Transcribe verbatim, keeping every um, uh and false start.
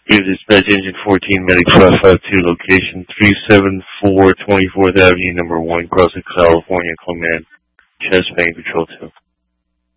We have dispatch engine fourteen, medic five five two, location three seven four twenty-fourth Avenue, number one, Crossing, California, command, chest pain, control two.